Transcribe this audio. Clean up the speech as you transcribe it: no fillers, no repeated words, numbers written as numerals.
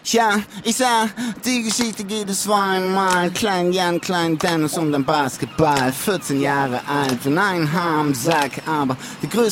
Ja, ich sah, die Geschichte geht es zweimal. Klein Jan, klein Dennis und ein Basketball. 14 Jahre alt und ein Haar am Sack, aber die größte